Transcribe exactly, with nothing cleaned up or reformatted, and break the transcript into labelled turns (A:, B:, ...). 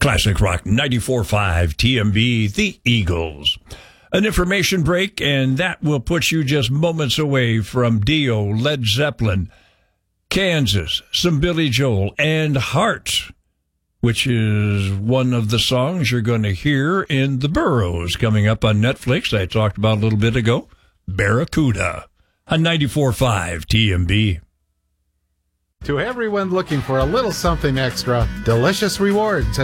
A: Classic Rock ninety-four point five T M B, The Eagles. An information break, and that will put you just moments away from Dio, Led Zeppelin, Kansas, some Billy Joel, and Heart, which is one of the songs you're going to hear in The Burrows coming up on Netflix. I talked about a little bit ago. Barracuda on ninety-four point five T M B.
B: To everyone looking for a little something extra, Delicious Rewards